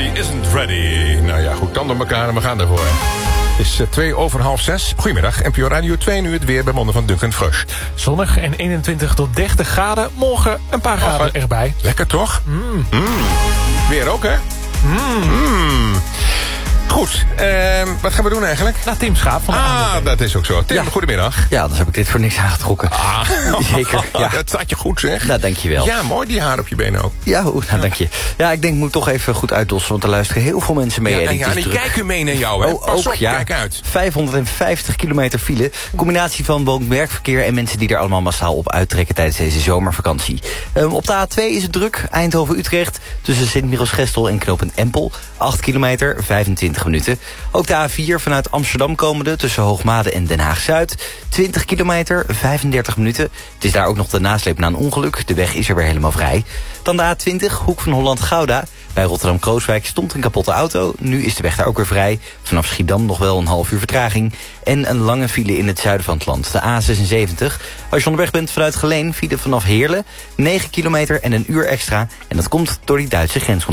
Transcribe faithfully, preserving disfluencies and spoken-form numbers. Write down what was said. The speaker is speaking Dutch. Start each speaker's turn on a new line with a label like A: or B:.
A: isn't ready. Nou ja, goed, tanden op elkaar en we gaan ervoor. Het is uh, twee over half zes. Goedemiddag, N P O Radio twee, nu het weer bij monden van Duncan Fresh.
B: Zonnig en eenentwintig tot dertig graden. Morgen een paar graden oh, erbij.
A: Lekker toch?
B: Mm.
A: Mm. Weer ook, hè?
B: Mm.
A: Mm. Goed, uh, wat gaan we doen eigenlijk?
B: Nou, Tim Schaap van de
A: Ah,
B: A N W B.
A: dat is ook zo. Tim, ja. Goedemiddag.
C: Ja, anders heb ik dit voor niks aangetrokken.
A: Ah,
C: zeker. Ja.
A: Dat staat je goed, zeg.
C: Nou, dankjewel.
A: Ja, mooi die haar op je benen ook.
C: Ja, oh, nou, ja. dank je. Ja, ik denk, ik moet toch even goed uitdossen, want er luisteren heel veel mensen mee.
A: Ja,
C: en
A: en, ja, en die
C: druk.
A: kijken mee naar jou, hè.
C: Oh,
A: Pas
C: ook,
A: op,
C: ja.
A: kijk uit.
C: vijfhonderdvijftig kilometer file. Combinatie van woon-werkverkeer en mensen die er allemaal massaal op uittrekken tijdens deze zomervakantie. Um, op de A twee is het druk. Eindhoven-Utrecht tussen Sint-Michiels-Gestel en knooppunt Empel. acht kilometer, vijfentwintig minuten. Ook de A vier vanuit Amsterdam komende tussen Hoogmade en Den Haag-Zuid. twintig kilometer, vijfendertig minuten. Het is daar ook nog de nasleep na een ongeluk. De weg is er weer helemaal vrij. Dan de A twintig, hoek van Holland-Gouda. Bij Rotterdam-Krooswijk stond een kapotte auto. Nu is de weg daar ook weer vrij. Vanaf Schiedam nog wel een half uur vertraging. En een lange file in het zuiden van het land. De A zesenzeventig. Als je onderweg bent vanuit Geleen, file vanaf Heerlen. negen kilometer en een uur extra. En dat komt door die Duitse grens.